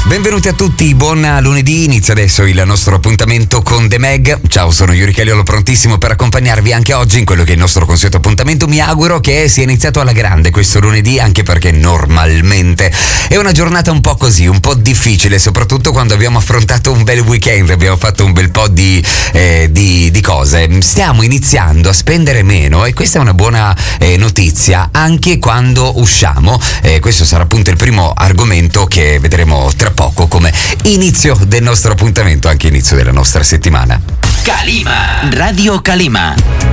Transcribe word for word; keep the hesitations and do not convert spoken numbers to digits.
Benvenuti a tutti, buon lunedì, inizia adesso il nostro appuntamento con The Mag. Ciao, sono Yuri Caliolo, prontissimo per accompagnarvi anche oggi in quello che è il nostro consueto appuntamento. Mi auguro che sia iniziato alla grande questo lunedì, anche perché normalmente è una giornata un po' così, un po' difficile, soprattutto quando abbiamo affrontato un bel weekend, abbiamo fatto un bel po' di, eh, di, di cose. Stiamo iniziando a spendere meno e questa è una buona eh, notizia anche quando usciamo. Eh, questo sarà appunto il primo argomento che vedremo tra poco come inizio del nostro appuntamento, anche inizio della nostra settimana. Calima, Radio Calima.